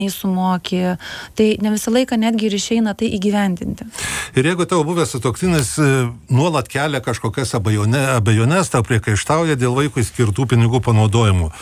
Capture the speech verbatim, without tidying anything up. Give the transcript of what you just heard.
nei sumoki. Tai ne visą laiką netgi ir išeina tai įgyvendinti. Ir jeigu tavo buvęs sutuoktinis nuolat kelia kažkokias abejone, abejones, tau priekaištauja dėl vaikui skirtų pinigų panaudojimo,